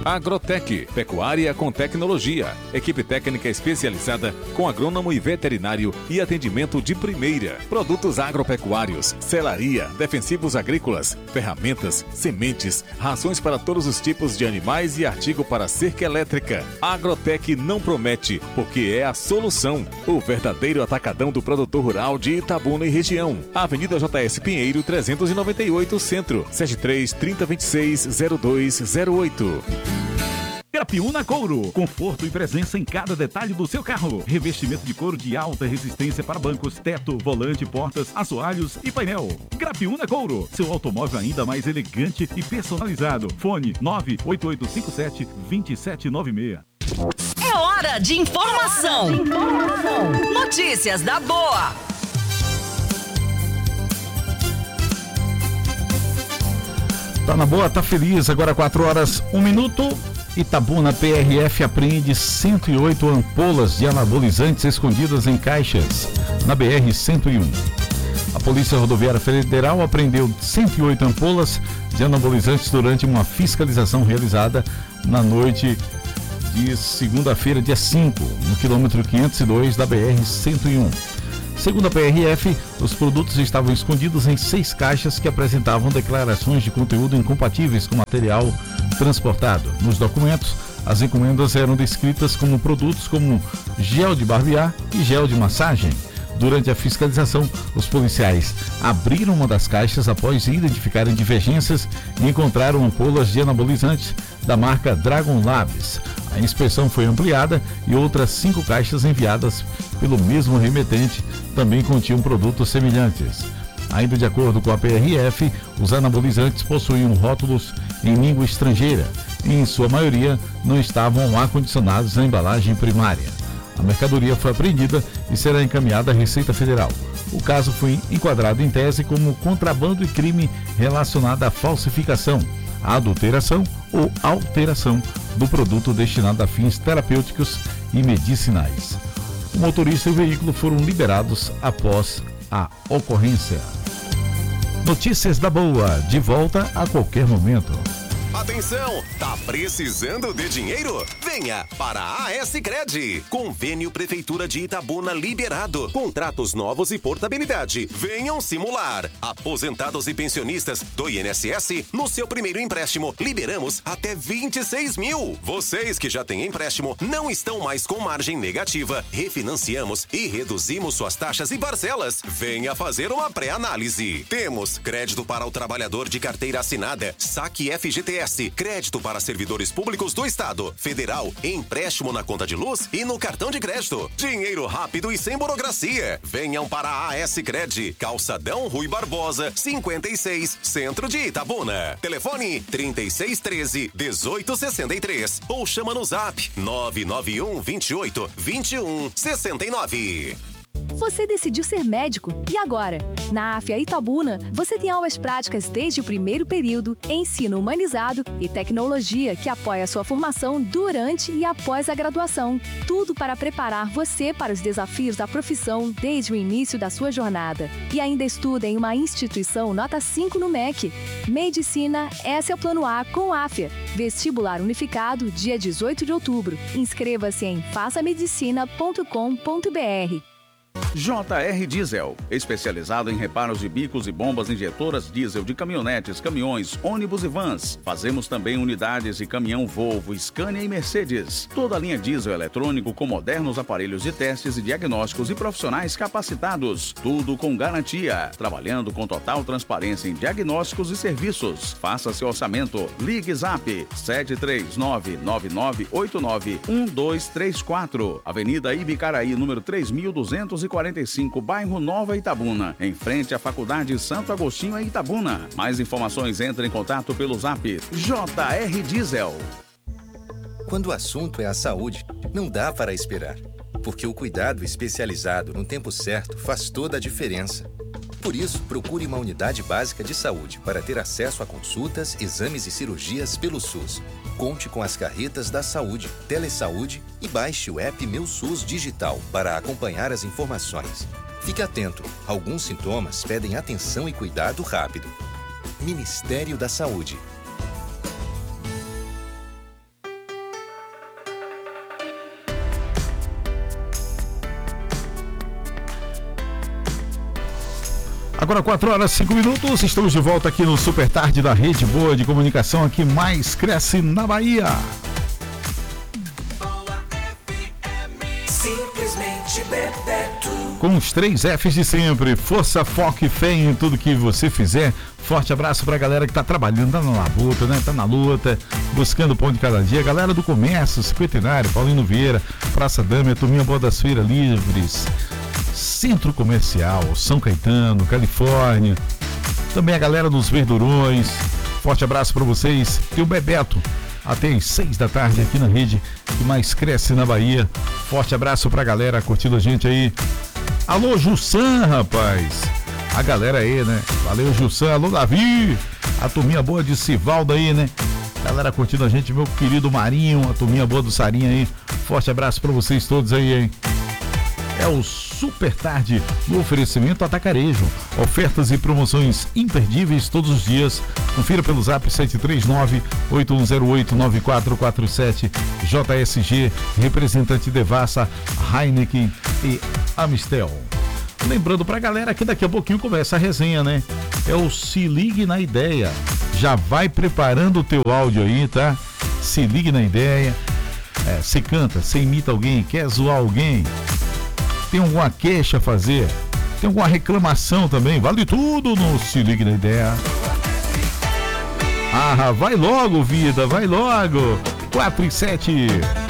Agrotec, pecuária com tecnologia. Equipe técnica especializada com agrônomo e veterinário e atendimento de primeira. Produtos agropecuários, selaria, defensivos agrícolas, ferramentas, sementes, rações para todos os tipos de animais e artigo para cerca elétrica. Agrotec não promete, porque é a solução. O verdadeiro atacadão do produtor rural de Itabuna e região. Avenida JS Pinheiro 398 Centro, 73 3026 0208. Grapiúna Couro, conforto e presença em cada detalhe do seu carro. Revestimento de couro de alta resistência para bancos, teto, volante, portas, assoalhos e painel. Grapiúna Couro, seu automóvel ainda mais elegante e personalizado. Fone 98857-2796. É hora de informação. Notícias da boa. Tá na boa, tá feliz. Agora 4h01. Itabuna PRF apreende 108 ampolas de anabolizantes escondidas em caixas na BR-101. A Polícia Rodoviária Federal apreendeu 108 ampolas de anabolizantes durante uma fiscalização realizada na noite de segunda-feira, dia 5, no quilômetro 502 da BR-101. Segundo a PRF, os produtos estavam escondidos em 6 caixas que apresentavam declarações de conteúdo incompatíveis com material transportado. Nos documentos, as encomendas eram descritas como produtos como gel de barbear e gel de massagem. Durante a fiscalização, os policiais abriram uma das caixas após identificarem divergências e encontraram ampolas de anabolizantes da marca Dragon Labs. A inspeção foi ampliada e outras 5 caixas enviadas pelo mesmo remetente também continham produtos semelhantes. Ainda de acordo com a PRF, os anabolizantes possuíam rótulos em língua estrangeira e, em sua maioria, não estavam acondicionados na embalagem primária. A mercadoria foi apreendida e será encaminhada à Receita Federal. O caso foi enquadrado em tese como contrabando e crime relacionado à falsificação, adulteração ou alteração do produto destinado a fins terapêuticos e medicinais. O motorista e o veículo foram liberados após a ocorrência. Notícias da boa, de volta a qualquer momento. Atenção, tá precisando de dinheiro? Venha para a AS Cred. Convênio Prefeitura de Itabuna liberado. Contratos novos e portabilidade. Venham simular. Aposentados e pensionistas do INSS, no seu primeiro empréstimo, liberamos até 26 mil. Vocês que já têm empréstimo não estão mais com margem negativa. Refinanciamos e reduzimos suas taxas e parcelas. Venha fazer uma pré-análise. Temos crédito para o trabalhador de carteira assinada, saque FGTS, crédito para servidores públicos do Estado, Federal, empréstimo na conta de luz e no cartão de crédito. Dinheiro rápido e sem burocracia. Venham para a AS Cred, Calçadão Rui Barbosa, 56, Centro de Itabuna. Telefone 3613-1863 ou chama no Zap 991 28 21 69. Você decidiu ser médico e agora? Na AFIA Itabuna, você tem aulas práticas desde o primeiro período, ensino humanizado e tecnologia que apoia a sua formação durante e após a graduação. Tudo para preparar você para os desafios da profissão desde o início da sua jornada. E ainda estuda em uma instituição nota 5 no MEC. Medicina, esse é o plano A com AFIA. Vestibular unificado, dia 18 de outubro. Inscreva-se em façamedicina.com.br. JR Diesel, especializado em reparos de bicos e bombas injetoras diesel de caminhonetes, caminhões, ônibus e vans. Fazemos também unidades de caminhão Volvo, Scania e Mercedes. Toda a linha diesel eletrônico com modernos aparelhos de testes e diagnósticos e profissionais capacitados. Tudo com garantia. Trabalhando com total transparência em diagnósticos e serviços. Faça seu orçamento. Ligue Zap 739-9989-1234. Avenida Ibicaraí, número 3245, bairro Nova Itabuna, em frente à Faculdade Santo Agostinho em Itabuna. Mais informações, entre em contato pelo Zap JR Diesel. Quando o assunto é a saúde, não dá para esperar, porque o cuidado especializado no tempo certo faz toda a diferença. Por isso, procure uma unidade básica de saúde para ter acesso a consultas, exames e cirurgias pelo SUS. Conte com as carretas da saúde, Telesaúde e baixe o app Meu SUS Digital para acompanhar as informações. Fique atento, alguns sintomas pedem atenção e cuidado rápido. Ministério da Saúde. Agora 4 horas e 5 minutos, estamos de volta aqui no Super Tarde da Rede Boa de Comunicação, aqui mais cresce na Bahia. Simplesmente Bebeto. Com os 3 Fs de sempre, força, foco e fé em tudo que você fizer. Forte abraço pra galera que tá trabalhando, tá na labuta, né? Tá na luta, buscando o pão de cada dia. Galera do comércio, Cinquentenário, Paulino Vieira, Praça Dâmia, Turminha Boa das Feiras Livres, Centro Comercial, São Caetano, Califórnia. Também a galera dos Verdurões. Forte abraço pra vocês. E o Bebeto, até às 6 da tarde aqui na rede que mais cresce na Bahia. Forte abraço pra galera curtindo a gente aí. Alô, Jussan, rapaz. A galera aí, né? Valeu, Jussan. Alô, Davi. A turminha boa de Sivaldo aí, né? Galera curtindo a gente, meu querido Marinho. A turminha boa do Sarinha aí. Forte abraço pra vocês todos aí, hein? É o Super Tarde no oferecimento Atacarejo. Ofertas e promoções imperdíveis todos os dias. Confira pelo zap 739-8108-9447. JSG, representante Devassa, Heineken e Amistel. Lembrando pra galera que daqui a pouquinho começa a resenha, né? É o Se Ligue na Ideia. Já vai preparando o teu áudio aí, tá? Se ligue na ideia. Você canta, você imita alguém, quer zoar alguém, tem alguma queixa a fazer, tem alguma reclamação também, vale tudo no Se Ligue na Ideia. Ah, vai logo, vida, vai logo. 4 e 7.